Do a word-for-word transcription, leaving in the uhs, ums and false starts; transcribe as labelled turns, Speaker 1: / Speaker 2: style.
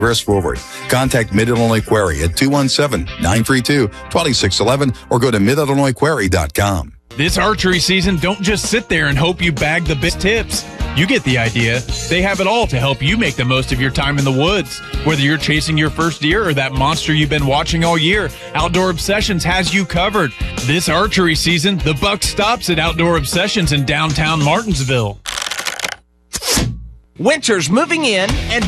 Speaker 1: progress forward. Contact Mid-Illinois Quarry at two one seven, nine three two, two six one one or go to mid illinois quarry dot com.
Speaker 2: This archery season, don't just sit there and hope you bag the best tips. You get the idea. They have it all to help you make the most of your time in the woods. Whether you're chasing your first deer or that monster you've been watching all year, Outdoor Obsessions has you covered. This archery season, the buck stops at Outdoor Obsessions in downtown Martinsville.
Speaker 3: Winter's moving in, and